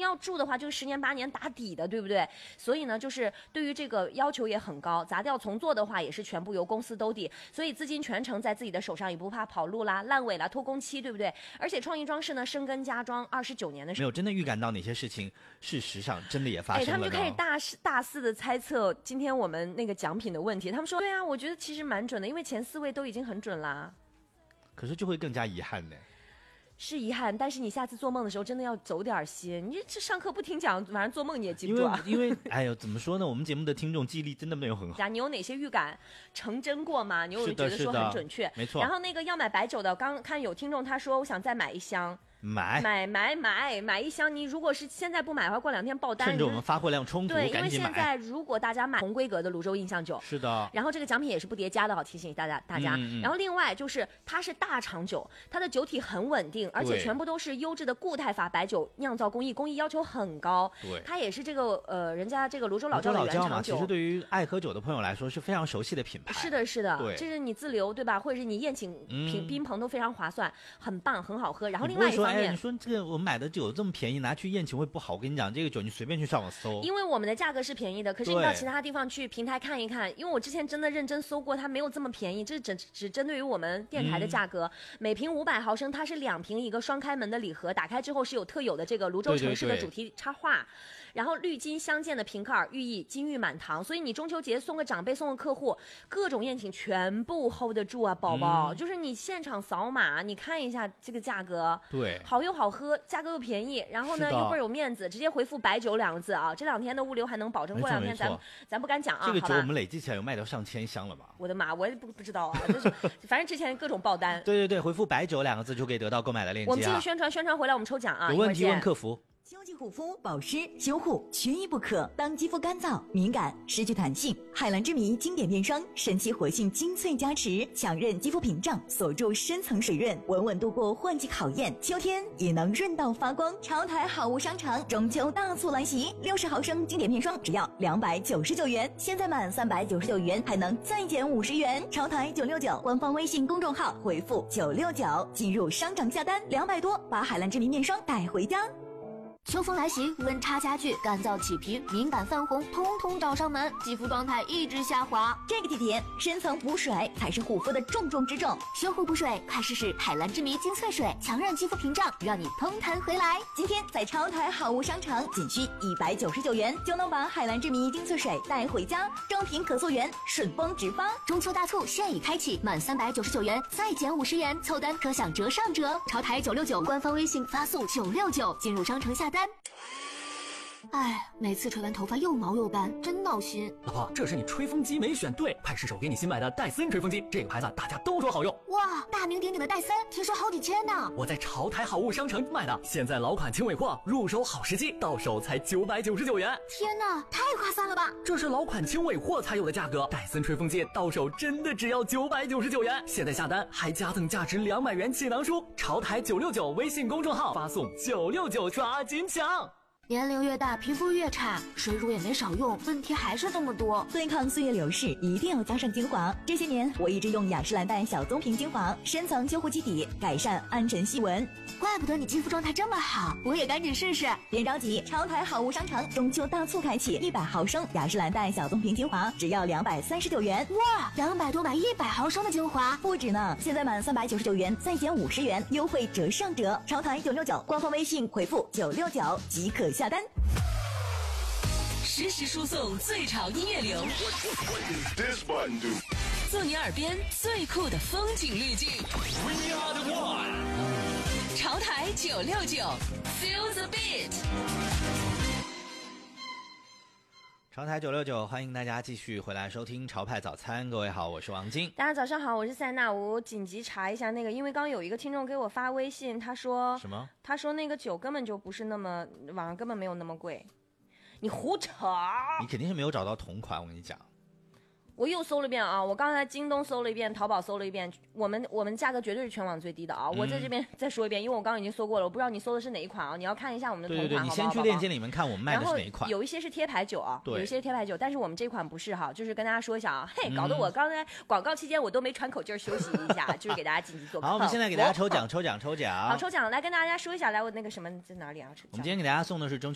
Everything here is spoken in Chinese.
要住的话，就是10年8年打底的，对不对？所以呢，就是对于这个要求也很高，砸掉重做的话也是全部由公司兜底，所以资金全程在自己的手上，也不怕跑路啦、烂尾啦、拖工期，对不对？而且创意装饰呢，深耕家装29年的时候， 没有真的预感到哪些事情事实上真的也发生了呢？ 他们就开始大肆的猜测今天我们那个奖品的问题。他们说，对啊，我觉得其实蛮准的，因为前4位都已经很准啦。 可是就会更加遗憾呢。 是遗憾，但是你下次做梦的时候真的要走点心。你这上课不听讲，晚上做梦你也记不住啊。 因为哎呦，怎么说呢？我们节目的听众记忆力真的没有很好。 你有哪些预感成真过吗？你有觉得说很准确？ 没错。 然后那个要买白酒的，刚看有听众他说，我想再买一箱。买一箱，你如果是现在不买的话，过2天爆单。 趁着我们发货量充足， 对，因为现在如果大家买同规格的泸州印象酒， 是的， 然后这个奖品也是不叠加的，好提醒大家。然后另外就是它是大厂酒，它的酒体很稳定，而且全部都是优质的固态法白酒酿造工艺要求很高。 对， 它也是这个人家这个泸州老窖的原厂酒。 其实对于爱喝酒的朋友来说是非常熟悉的品牌。 是的，是的， 对， 这是你自留对吧？或者是你宴请宾朋都非常划算，很棒，很好喝。然后另外一方面， 你说这个。我买的酒这么便宜，拿去宴请会不好。我跟你讲，这个酒你随便去上网搜， 因为我们的价格是便宜的，可是你到其他地方去平台看一看，因为我之前真的认真搜过，它没有这么便宜，这只针对于我们电台的价格。每瓶500毫升，它是2瓶一个双开门的礼盒，打开之后是有特有的这个泸州城市的主题插画，然后绿金相间的瓶盖寓意金玉满堂，所以你中秋节送个长辈送个客户，各种宴请全部 hold 得住啊，宝宝。就是你现场扫码，你看一下这个价格， 对， 好又好喝。价格又便宜，然后呢又倍有面子，直接回复白酒2个字啊！这2天的物流还能保证，过2天咱不敢讲啊。 这个酒我们累计起来有卖到上千箱了吧？ 我的妈，我也不知道啊，就是反正之前各种爆单。 对，回复白酒2个字就可以得到购买的链接。 我们继续宣传回来，我们抽奖啊！ 有问题问客服。 秋季护肤保湿修护缺一不可。当肌肤干燥敏感失去弹性，海蓝之谜经典面霜神奇活性精粹加持，强韧肌肤屏障，锁住深层水润，稳稳度过换季考验，秋天也能润到发光。潮台好物商城中秋大促来袭，60毫升经典面霜只要299元，现在满399元还能再减50元。潮台969官方微信公众号回复969进入商场下单，200多把海蓝之谜面霜带回家。 秋风来袭，温差加剧，干燥起皮，敏感泛红，通通找上门，肌肤状态一直下滑。 这个季节，深层补水才是护肤的重中之重。 修护补水，快试试海蓝之谜精粹水，强韧肌肤屏障，让你通弹回来。 今天在超台好物商城，仅需199元就能把海蓝之谜精粹水带回家，正品可溯源，顺丰直发。 中秋大促现已开启，满399元再减50元，凑单可享折上折。潮台969官方微信发送969进入商城下单。 哎，每次吹完头发又毛又干，真闹心。 老婆，这是你吹风机没选对，快试手给你新买的戴森吹风机，这个牌子大家都说好用。 哇，大名鼎鼎的戴森，听说好几千呢。 我在潮台好物商城买的，现在老款轻尾货，入手好时机，到手才999元。 天哪，太划算了吧！ 这是老款轻尾货才有的价格，戴森吹风机到手真的只要999元。现在下单还加赠价值200元气囊书，潮台969微信公众号发送969抓紧抢。 年龄越大，皮肤越差，水乳也没少用，问题还是这么多。 对抗岁月流逝，一定要加上精华。这些年，我一直用雅诗兰黛小棕瓶精华，深层修护基底，改善暗沉细纹。 怪不得你肌肤状态这么好，我也赶紧试试。 别着急，潮台好物商城中秋大促开启，100毫升雅诗兰黛小棕瓶精华只要239元。 哇，200多买100毫升的精华， 不止呢！现在满399元再减50元，优惠折上折。潮台969官方微信回复969即可下单。 实时输送最潮音乐流，做你耳边最酷的风景滤镜。潮台969 ，Feel the beat。 潮台969，欢迎大家继续回来收听潮派早餐。各位好，我是王晶。 大家早上好，我是塞娜。我紧急查一下那个，因为刚有一个听众给我发微信，他说什么？ 他说那个酒根本就不是那么，网上根本没有那么贵。你胡扯！ 你肯定是没有找到同款，我跟你讲。 我又搜了一遍啊，我刚才京东搜了一遍，淘宝搜了一遍，我们价格绝对是全网最低的啊！我在这边再说一遍，因为我刚刚已经搜过了，我不知道你搜的是哪一款啊？你要看一下我们的同款， 对，你先去链接里面看我们卖的是哪一款。 有一些是贴牌酒啊，有一些贴牌酒，但是我们这款不是哈，就是跟大家说一下啊，嘿，搞得我刚才广告期间我都没喘口气休息一下，就是给大家紧急做。 好，我们现在给大家抽奖。 好，抽奖来跟大家说一下，来我那个什么在哪里啊？ 我们今天给大家送的是中